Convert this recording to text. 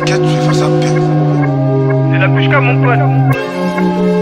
T'inquiète, je vais faire ça bien. C'est la Pushka, mon pote.